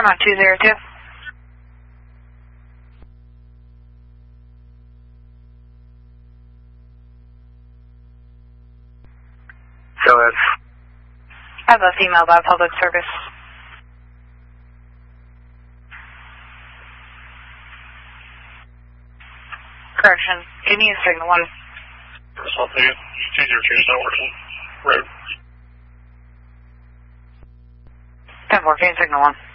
Paramount 202. So that's... I have a female by public service. Correction. Give me a signal 1. That's what they change your change not working. Road. 10-4, give me signal 1.